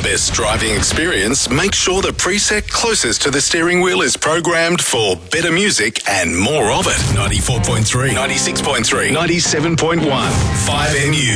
best driving experience, make sure the preset closest to the steering wheel is programmed for better music and more of it. 94.3, 96.3, 97.1, 5MU.